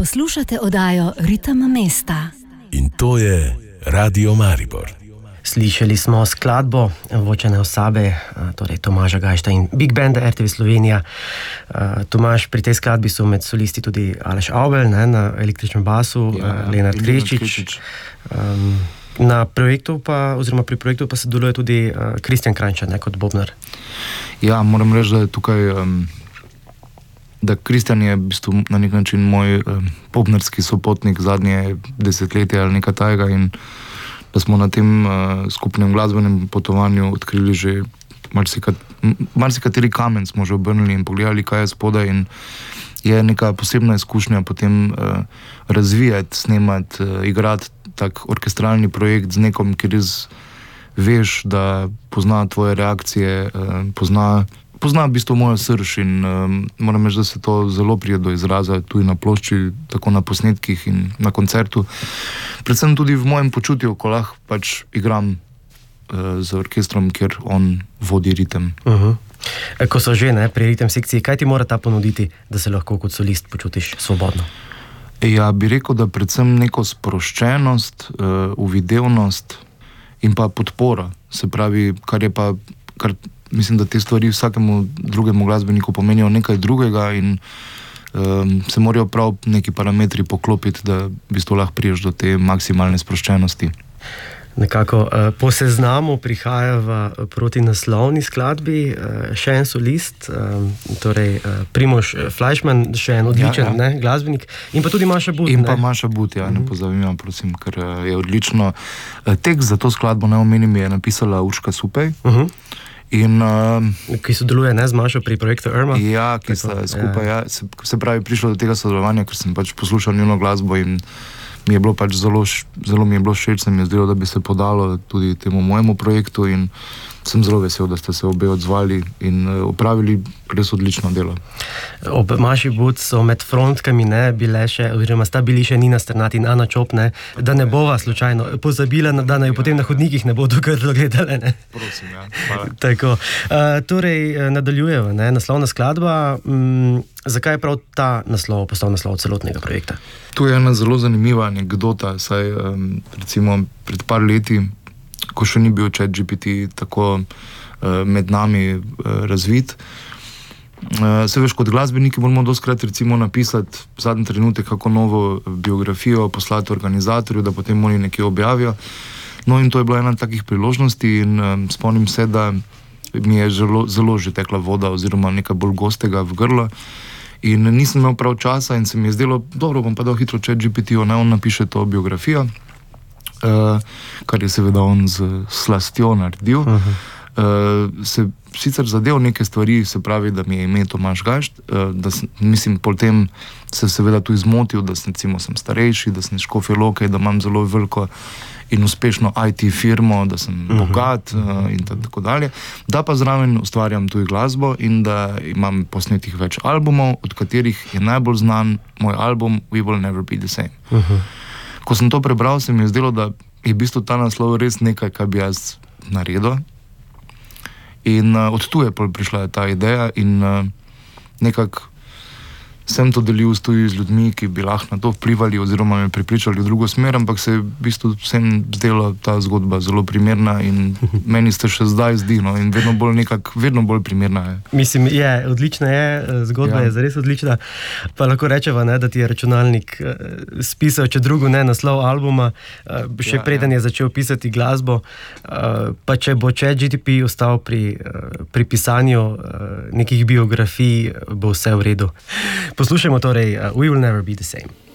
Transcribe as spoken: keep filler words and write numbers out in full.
Poslušate oddajo Ritem mesta. In to je Radio Maribor. Slišali smo skladbo Vočene osabe, torej Tomaža Gajšta in Big Banda er te ve Slovenija. Tomaž, pri tej skladbi so med solisti tudi Aleš Avbelj, ne, na električnem basu, ja, Lenart Krečič. Um, na projektu pa, oziroma pri projektu pa se deluje tudi uh, Kristjan Kranjčar, ne, kot bobnar. Ja, moram reči, da je tukaj, um, da Kristjan je v bistvu na nek način moj um, bobnarski sopotnik zadnje desetletje ali nekaj tajega in da smo na tem uh, skupnem glasbenem potovanju odkrili že marsikat, marsikateri kamen smo že obrnili in pogledali, kaj je spodaj, in je neka posebna izkušnja potem uh, razvijati, snemati, uh, igrati tak orkestralni projekt z nekom, ki res veš, da pozna tvoje reakcije, uh, pozna, pozna v bistvu mojo srž in um, moram reči, da se to zelo pride do izraza tudi na plošči, tako na posnetkih in na koncertu. Predvsem tudi v mojem počutju, ko lahko pač igram uh, z orkestrom, kjer on vodi ritem. Uh-huh. Ko so že ne, pri ritem sekciji, kaj ti mora ta ponuditi, da se lahko kot solist počutiš svobodno? Ja, bi rekel, da predvsem neko sproščenost, uh, uvidevnost in pa podpora. Se pravi, kar je pa, kar mislim, da te stvari vsakemu drugemu glasbeniku pomenijo nekaj drugega in um, se morajo prav neki parametri poklopiti, da v bistvu lahko priješ do te maksimalne sproščenosti. Nekako uh, po seznamu prihaja v proti naslovni skladbi uh, še en solist, uh, torej uh, Primož Fleischmann, še en odličen ja, ja. Ne, glasbenik, in pa tudi Maša But. In ne? pa Maša But, ja, uh-huh. ne pozabim, prosim, ker uh, je odlično. Uh, tekst za to skladbo, ne omenim, je napisala Urška Supej. Uh-huh. In, uh, ki sodeluje ne z Mašo pri projektu Irma. Ja, ki sta skupaj, ja. Ja, se, se pravi, prišlo do tega sodelovanja, ker sem pač poslušal njuno glasbo in mi je bilo pač zelo, zelo mi je bilo všeč, se mi je zdelo, da bi se podalo tudi temu mojemu projektu in sem zelo vesel, da ste se obe odzvali in opravili res odlično delo. Ob Maši But so med frontkami ne bile še, oziroma sta bili še Nina Strnad in Ana Čop, ne, da ne bova slučajno pozabila, da naj jo potem na hodnikih ne bodo grdo gledale. Ne. Prosim, ja. Hvala. Tako. Uh, torej, nadaljujeva, ne, naslovna skladba. Um, zakaj je prav ta naslov postal naslov celotnega projekta? Tu je ena zelo zanimiva anekdota, saj um, recimo pred par leti, ko še ni bil ChatGPT tako uh, med nami uh, razvit. Uh, se veš, kot glasbeniki moramo doskrat recimo napisati v zadnji trenutek kako novo biografijo, poslati organizatorju, da potem oni nekje objavijo. No in to je bila ena takih priložnosti in um, spomnim se, da mi je zelo, zelo že tekla voda oziroma nekaj bolj gostega v grlo. In nisem imel prav časa in se mi je zdelo, dobro, bom pa dal hitro ChatGPT-o, ne, on napiše to biografijo, uh, kar je seveda on z slastjo naredil. Uh-huh. Uh, se sicer zadev neke stvari, se pravi, da mi je ime Tomaž Gajšt, uh, da sem, mislim, potem se seveda tu izmotil, da sem, recimo, sem starejši, da sem iz Škofje Loke, da imam zelo veliko in uspešno I T firmo, da sem uh-huh. bogat uh, in tako dalje, da pa zraven ustvarjam tudi glasbo in da imam posnetih več albumov, od katerih je najbolj znan moj album We Will Never Be The Same. Uh-huh. Ko sem to prebral, se mi je zdelo, da je v bistvu ta naslov res nekaj, kar bi jaz naredil. In uh, od tu je prišla ta ideja in uh, nekako sem to delil tudi z ljudmi, ki bi lahko na to vplivali oziroma me pripričali v drugo smer, ampak se je v bistvu vsem zdela ta zgodba zelo primerna in meni se še zdaj zdi, no, in vedno bolj nekako, vedno bolj primerna je. Mislim, je, odlična je, zgodba ja. je zares odlična, pa lahko rečeva, ne, da ti je računalnik spisal, če drugo ne, naslov albuma, še ja, preden ja. je začel pisati glasbo, pa če bo ChatGPT ostal pri, pri pisanju nekih biografij, bo vse v redu. Poslušajmo torej uh, We Will Never Be The Same.